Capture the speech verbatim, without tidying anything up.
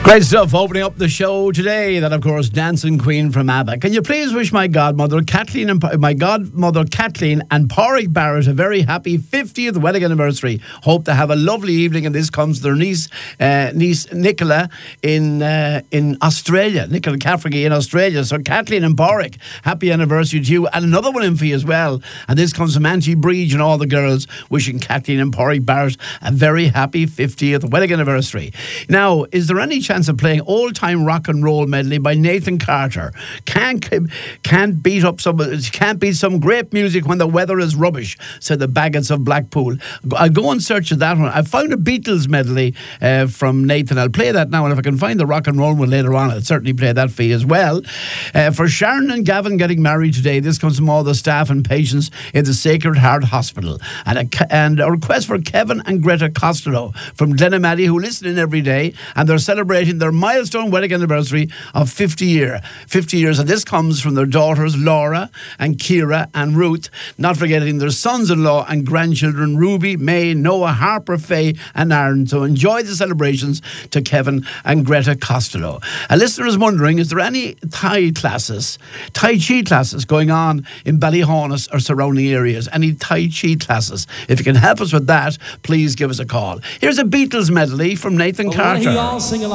Great stuff opening up the show today. That, of course, Dancing Queen from ABBA. Can you please wish my godmother Kathleen and my godmother Kathleen and Pádraig Barrett a very happy fiftieth wedding anniversary. Hope to have a lovely evening. And this comes to their niece, uh, niece Nicola in uh, in Australia. Nicola Cafferty in Australia. So Kathleen and Pádraig, happy anniversary to you. And another one in for you as well. And this comes from Auntie Breege and all the girls wishing Kathleen and Pádraig Barrett a very happy fiftieth wedding anniversary. Now, is there any chance of playing old-time rock and roll medley by Nathan Carter? Can't can't beat up some can't beat some great music when the weather is rubbish, said the Baggots of Blackpool. I'll go and search for that one. I found a Beatles medley uh, from Nathan. I'll play that now, and if I can find the rock and roll one later on, I'll certainly play that for you as well. Uh, for Sharon and Gavin getting married today, this comes from all the staff and patients in the Sacred Heart Hospital, and a, and a request for Kevin and Greta Costello from Glenamaddy, who listen in every day, and they're celebrating their milestone wedding anniversary of fifty year, fifty years, and this comes from their daughters Laura and Kira and Ruth, not forgetting their sons-in-law and grandchildren Ruby, May, Noah, Harper, Faye and Aaron. So enjoy the celebrations to Kevin and Greta Costello. A listener is wondering, is there any Thai classes, Tai Chi classes going on in Ballyhaunis or surrounding areas? Any Tai Chi classes? If you can help us with that, please give us a call. Here's a Beatles medley from Nathan Well, Carter. why don't you all sing along?